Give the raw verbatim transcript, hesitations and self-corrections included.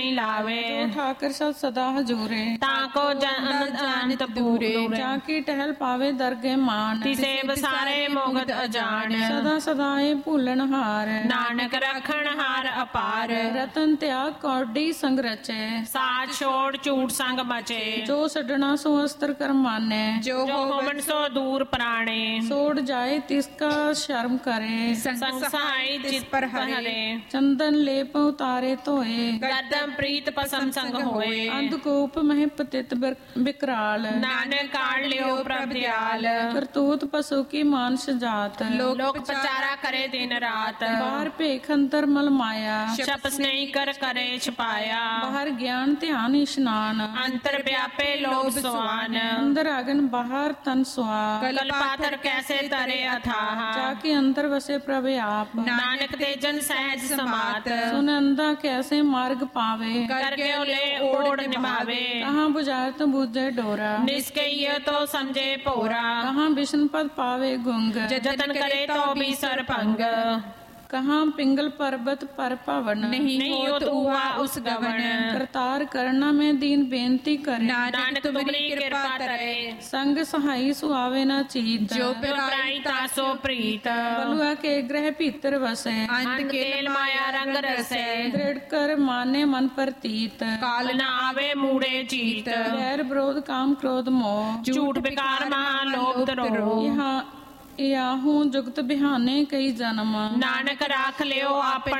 ਨਹੀਂ ਲਾਵੇ। ਜੋ ਠਾਕਰ ਸਦ ਸਦਾ ਹਜੂਰੇ, ਤਾਕੋ ਜਨਤ ਪੂਰੇ। ਜਾ ਕੀ ਟਹਿਲ ਪਾਵੇ ਦਰਗੇ ਮਾਨ, ਤਿਸੇ ਬਸਾਰੇ ਮੋਗਤ ਅਜਾਣ। ਸਦਾ ਸਦਾਏ ਭੂਲਣ ਹਾਰ, ਨਾਨਕ ਰੱਖਣ ਹਾਰ ਅਪਾਰ। ਰਤਨ ਤਿਆਗ ਕੌਡੀ ਸੰਗ ਰਚੇ, ਸਾਚ ਛੋੜ ਝੂਠ ਸੰਗ ਮਚੇ। ਜੋ ਛੱਡਣਾ ਸੋ ਅਸਤਰ ਕਰਮਾਨੇ, ਜੋ ਹੋਵਨ ਸੋ ਦੂਰ ਪ੍ਰਾਣੇ। ਛੋੜ ਜਾਏ ਤਿਸ ਕਾ ਸ਼ਰਮ ਕਰੇ, ਸੰਗ ਸਹਾਈ ਜਿਸ ਪਰ ਹਰੇ। ਚੰਦਨ ਲੇਪ ਉਤਾਰੇ ਧੋਏ, ਗਰਦਮ ਪ੍ਰੀਤ ਪਸਮ ਸੰਗ ਹੋਏ। ਅੰਧਕੂਪ ਮਹਿ ਪਤਿਤ ਬਿਕਰਾਲ, ਨਾਨਕ ਕਾੜ ਲਿਓ ਪ੍ਰਭ ਦਿਆਲ। ਕਰਤੂਤ ਪਸ਼ੂ ਕੀ ਮਾਨਸ ਜਾਤ, ਲੋਕ ਪਚਾਰਾ ਕਰੇ ਦਿਨ ਰਾਤ। ਬਾਹਰ ਭੇਖ ਅੰਤਰ ਮਲ ਮਾਇਆ, ਸ਼ਪਸ ਨਹੀਂ ਕਰ ਕਰੇ ਛਪਾਇਆ। ਬਾਹਰ ਗਿਆਨ ਧਿਆਨ ਇਸ਼ਨਾਨ, ਅੰਤਰ ਵਿਆਪੇ ਲੋਭ ਸੁਆਨ। ਅੰਦਰ ਆਗਨ ਬਾਹਰ ਤਨ ਸੁਆ, ਕਲਪਾਤਰ ਕੈਸੇ ਤਰੇ ਅਥਾਹ। ਜਾ ਕੇ ਅੰਦਰ ਵਸੇ ਪ੍ਰਭ ਆਪ, ਨਾਨਕ ਤੇ ਜਨ ਸਹਿਜ ਸਮਾਤ। ਸੁਨ ਅੰਧਾ ਕੈਸੇ ਮਾਰਗ ਪਾਵੇ, ਕਰਕੇ ਉਲੇ ਓੜ ਨਿਭਾਵੇ। ਕਹਾਂ ਬੁਝਾਰਤ ਬੂਝੇ ਡੋਰਾ, ਨਿਸਕਈਏ ਤੋ ਸਮਝੇ ਭੋਰਾ। ਕਹਾਂ ਵਿਸ਼ਨ ਪਦ ਪਾਵੇ ਗੁੰਗ, ਜਤਨ ਕਰੇ ਤੋ ਵੀ ਸਰਪੰਗ। ਕਹਾਂ ਪਿੰਗਲ ਪਰਬਤ ਪਰ ਭਵਨ, ਨਹੀਂ ਹੋਤ ਉਹਾ ਉਸ ਗਵਨ। ਕਰਤਾਰ ਕਰਨਾ ਮੈਂ ਦੀਨ ਬੇਨਤੀ ਕਰੇ, ਨਾਨਕ ਤੁਮਰੀ ਕਿਰਪਾ ਤਰੇ। ਸੰਗ ਸਹਾਈ ਸੁਆਵੇ ਨਾ ਚੀਤ, ਜੋ ਪਿਰਾਈ ਤਾਸੋ ਪ੍ਰੀਤ। ਬਲੁਆ ਕੇ ਗ੍ਰਹਿ ਭੀਤਰ ਵਸੇ, ਅੰਤ ਕੇਲ ਮਾਇਆ ਰੰਗ ਰਸੈ। ਦ੍ਰਿੜ ਕਰ ਮਾਨੇ ਮਨ ਪ੍ਰਤੀਤ, ਕਾਲ ਨਾ ਆਵੇ ਮੂੜੇ ਚੀਤ। ਵੈਰ ਵਿਰੋਧ ਕਾਮ ਕ੍ਰੋਧ ਮੋਹ, ਝੂਠ ਵਿਕਾਰ ਮਹਾ ਲੋਭ ਤਰੋ। ਯਹਾਂ ਯਾਹੂ ਜੁਗਤ ਬਿਹਾਨੇ ਕਈ ਜਨਮ, ਨਾਨਕ ਰਾਖ ਲਿਓ ਆਪਣ